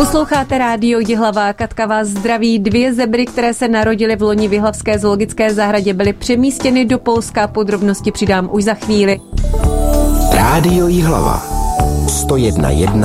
Posloucháte rádio Jihlava, Katka vás zdraví. 2 zebry, které se narodily v loni v jihlavské zoologické zahradě, byly přemístěny do Polska. Podrobnosti přidám už za chvíli. Rádio Jihlava 101,1